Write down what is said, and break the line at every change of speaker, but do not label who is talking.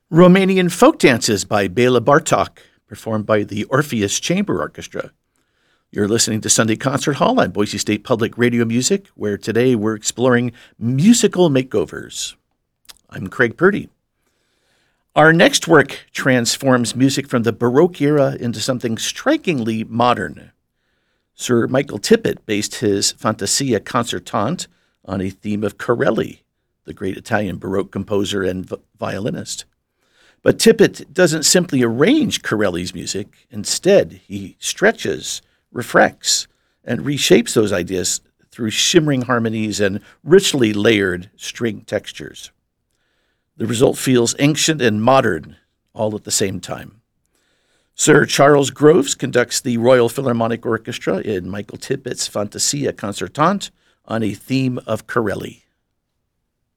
Romanian folk dances by Bela Bartok, performed by the Orpheus Chamber Orchestra. You're listening to Sunday Concert Hall on Boise State Public Radio Music, where today we're exploring musical makeovers. I'm Craig Purdy. Our next work transforms music from the Baroque era into something strikingly modern. Sir Michael Tippett based his Fantasia Concertante on a theme of Corelli, the great Italian Baroque composer and violinist. But Tippett doesn't simply arrange Corelli's music. Instead, he stretches, refracts, and reshapes those ideas through shimmering harmonies and richly layered string textures. The result feels ancient and modern, all at the same time. Sir Charles Groves conducts the Royal Philharmonic Orchestra in Michael Tippett's Fantasia Concertante on a theme of Corelli.